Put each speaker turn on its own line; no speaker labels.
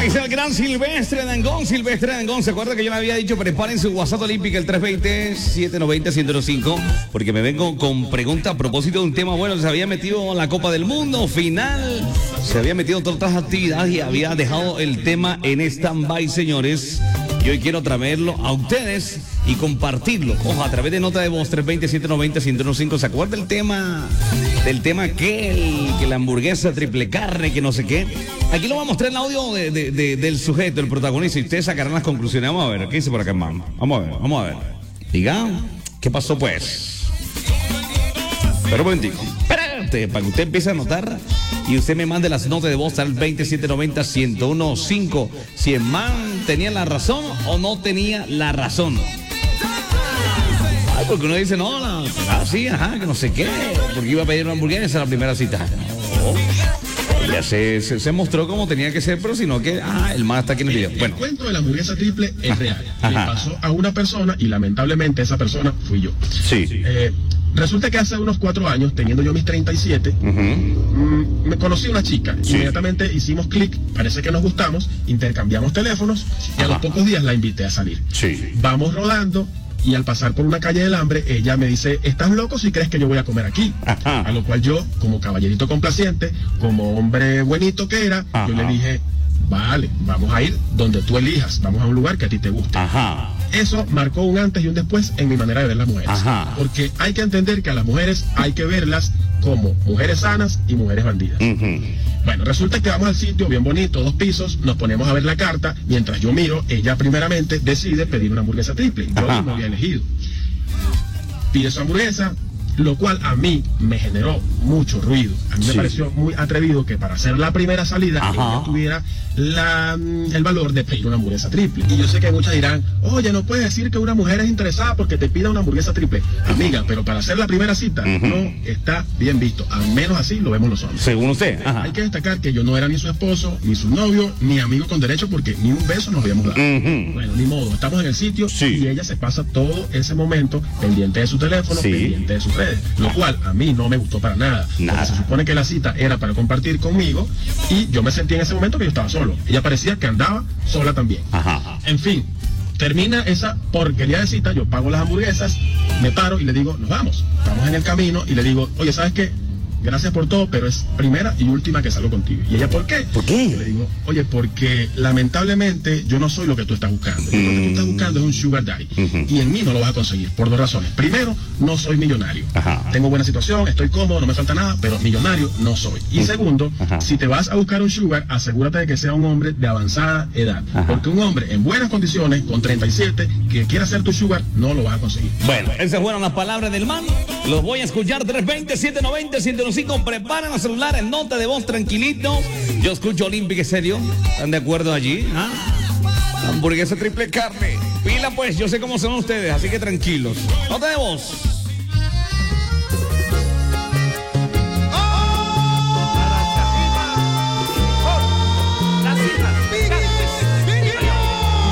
Es el gran Silvestre Dangond. Silvestre Dangond, ¿se acuerda que yo le había dicho preparen su WhatsApp olímpica el 320-790-105? Porque me vengo con pregunta a propósito de un tema. Bueno, se había metido la Copa del Mundo final, se había metido todas otras actividades y había dejado el tema en stand-by, señores. Y hoy quiero traerlo a ustedes y compartirlo. Ojo, a través de nota de voz 320-790-105. ¿Se acuerda del tema aquel? Que la hamburguesa triple carne, que no sé qué. Aquí lo voy a mostrar el audio del sujeto, el protagonista, y ustedes sacarán las conclusiones. Vamos a ver, ¿qué dice por acá, mamá? Vamos a ver. Diga, ¿qué pasó pues? Pero un momentico, espérate, para que usted empiece a anotar y usted me mande las notas de voz al 2790-1015. Si el man tenía la razón o no tenía la razón. Ay, porque uno dice, no, que no sé qué, porque iba a pedir una hamburguesa en la primera cita. No. Ya se mostró como tenía que ser, pero sino que el man está aquí en el video. Bueno.
El cuento de la hamburguesa triple es real. Le pasó a una persona y lamentablemente esa persona fui yo.
Sí.
Resulta que hace unos 4 años, teniendo yo mis 37, me conocí una chica. Sí. Inmediatamente hicimos clic, parece que nos gustamos, intercambiamos teléfonos y a los pocos días la invité a salir.
Sí.
Vamos rodando. Y al pasar por una calle del hambre, ella me dice, ¿estás loco si crees que yo voy a comer aquí? A lo cual yo, como caballerito complaciente, como hombre buenito que era, yo le dije, vale, vamos a ir donde tú elijas, vamos a un lugar que a ti te guste. Eso marcó un antes y un después en mi manera de ver las mujeres. Porque hay que entender que a las mujeres hay que verlas como mujeres sanas y mujeres bandidas. Bueno, resulta que vamos al sitio, bien bonito, 2 pisos, nos ponemos a ver la carta, mientras yo miro, ella primeramente decide pedir una hamburguesa triple, yo no había elegido. Pide su hamburguesa, lo cual a mí me generó mucho ruido. A mí me pareció muy atrevido que para hacer la primera salida ella tuviera el valor de pedir una hamburguesa triple. Y yo sé que muchas dirán, oye, no puedes decir que una mujer es interesada porque te pida una hamburguesa triple. Amiga, pero para hacer la primera cita no está bien visto. Al menos así lo vemos los hombres.
Según usted.
Hay que destacar que yo no era ni su esposo, ni su novio, ni amigo con derecho, porque ni un beso nos habíamos dado. Bueno, ni modo, estamos en el sitio y ella se pasa todo ese momento pendiente de su teléfono, pendiente de sus redes. Lo cual a mí no me gustó para nada. Se supone que la cita era para compartir conmigo y yo me sentí en ese momento que yo estaba solo. Ella parecía que andaba sola también. En fin, termina esa porquería de cita, yo pago las hamburguesas, me paro y le digo, nos vamos. Estamos en el camino y le digo, oye, ¿sabes qué? Gracias por todo, pero es primera y última que salgo contigo. Y ella, ¿por qué?
¿Por qué?
Y le digo, oye, porque lamentablemente yo no soy lo que tú estás buscando. Lo que tú estás buscando es un sugar daddy. Y en mí no lo vas a conseguir, por 2 razones. Primero, no soy millonario. Tengo buena situación, estoy cómodo, no me falta nada, pero millonario no soy. Y segundo, si te vas a buscar un sugar, asegúrate de que sea un hombre de avanzada edad. Porque un hombre en buenas condiciones, con 37, que quiera ser tu sugar, no lo vas a conseguir.
Bueno, esas fueron las palabras del man. Los voy a escuchar 320-790-105. Preparen los celulares, nota de voz tranquilito. Yo escucho Olímpica, serio. ¿Están de acuerdo allí? Hamburguesa triple carne. Pila pues, yo sé cómo son ustedes, así que tranquilos. Nota de voz.